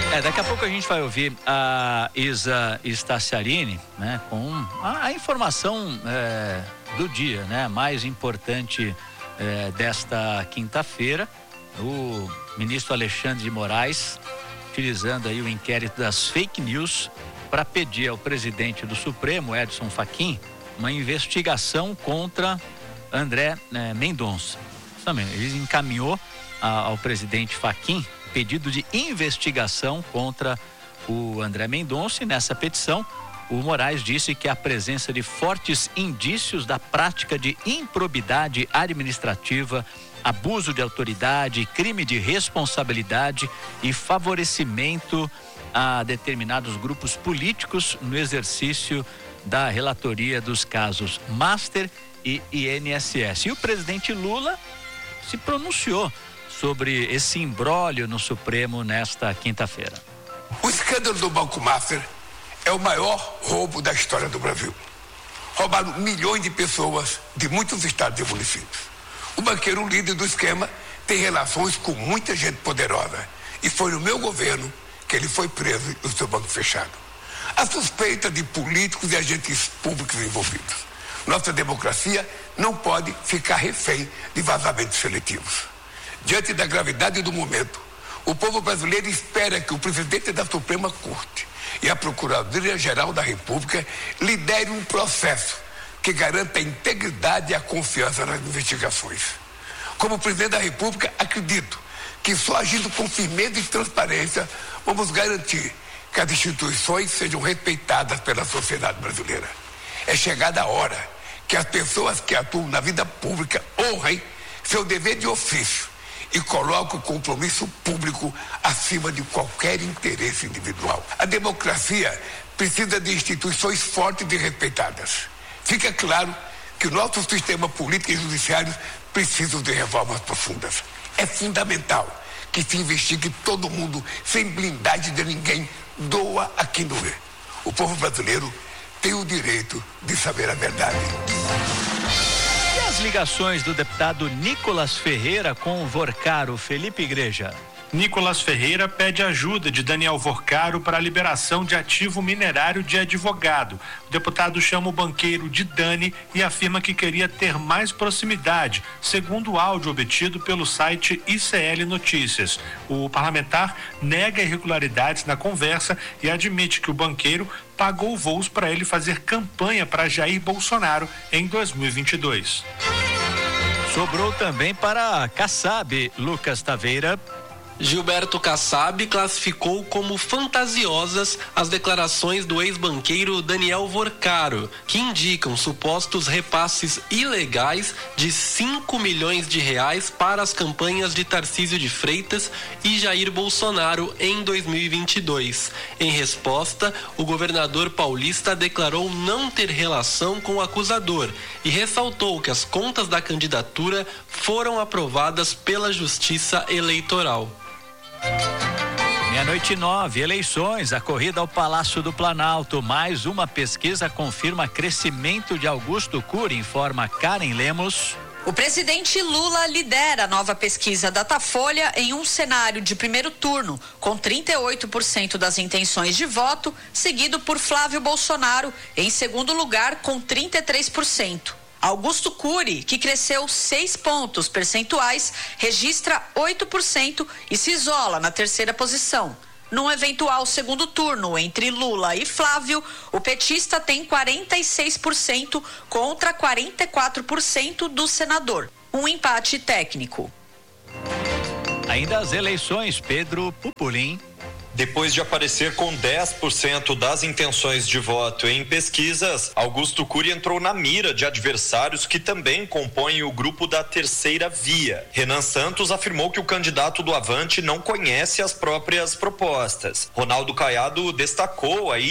Daqui a pouco a gente vai ouvir a Isa Staciarini, né, com a informação do dia, né, mais importante desta quinta-feira. O ministro Alexandre de Moraes utilizando aí o inquérito das fake news para pedir ao presidente do Supremo, Edson Fachin, uma investigação contra André Mendonça. Também ele encaminhou ao presidente Fachin pedido de investigação contra o André Mendonça, e nessa petição o Moraes disse que a presença de fortes indícios da prática de improbidade administrativa, abuso de autoridade, crime de responsabilidade e favorecimento a determinados grupos políticos no exercício da relatoria dos casos Master e INSS. E o presidente Lula se pronunciou sobre esse imbróglio no Supremo nesta quinta-feira. O escândalo do Banco Master é o maior roubo da história do Brasil. Roubaram milhões de pessoas de muitos estados e municípios. O banqueiro líder do esquema tem relações com muita gente poderosa. E foi no meu governo que ele foi preso e o seu banco fechado. A suspeita de políticos e agentes públicos envolvidos. Nossa democracia não pode ficar refém de vazamentos seletivos. Diante da gravidade do momento, o povo brasileiro espera que o presidente da Suprema Corte e a Procuradoria-Geral da República liderem um processo que garanta a integridade e a confiança nas investigações. Como presidente da República, acredito que só agindo com firmeza e transparência vamos garantir que as instituições sejam respeitadas pela sociedade brasileira. É chegada a hora que as pessoas que atuam na vida pública honrem seu dever de ofício e coloquem o compromisso público acima de qualquer interesse individual. A democracia precisa de instituições fortes e respeitadas. Fica claro que o nosso sistema político e judiciário precisam de reformas profundas. É fundamental que se investigue todo mundo, sem blindagem de ninguém, doa a quem doer. O povo brasileiro tem o direito de saber a verdade. E as ligações do deputado Nicolas Ferreira com Vorcaro, Felipe Igreja? Nicolas Ferreira pede ajuda de Daniel Vorcaro para a liberação de ativo minerário de advogado. O deputado chama o banqueiro de Dani e afirma que queria ter mais proximidade, segundo o áudio obtido pelo site ICL Notícias. O parlamentar nega irregularidades na conversa e admite que o banqueiro pagou voos para ele fazer campanha para Jair Bolsonaro em 2022. Sobrou também para Kassab, Lucas Taveira. Gilberto Kassab classificou como fantasiosas as declarações do ex-banqueiro Daniel Vorcaro, que indicam supostos repasses ilegais de 5 milhões de reais para as campanhas de Tarcísio de Freitas e Jair Bolsonaro em 2022. Em resposta, o governador paulista declarou não ter relação com o acusador e ressaltou que as contas da candidatura foram aprovadas pela Justiça Eleitoral. 00:09, eleições, a corrida ao Palácio do Planalto. Mais uma pesquisa confirma crescimento de Augusto Cury, informa Karen Lemos. O presidente Lula lidera a nova pesquisa Datafolha em um cenário de primeiro turno, com 38% das intenções de voto, seguido por Flávio Bolsonaro, em segundo lugar, com 33%. Augusto Cury, que cresceu 6 pontos percentuais, registra 8% e se isola na terceira posição. Num eventual segundo turno entre Lula e Flávio, o petista tem 46% contra 44% do senador. Um empate técnico. Ainda as eleições, Pedro Pupulim. Depois de aparecer com 10% das intenções de voto em pesquisas, Augusto Cury entrou na mira de adversários que também compõem o grupo da Terceira Via. Renan Santos afirmou que o candidato do Avante não conhece as próprias propostas. Ronaldo Caiado destacou a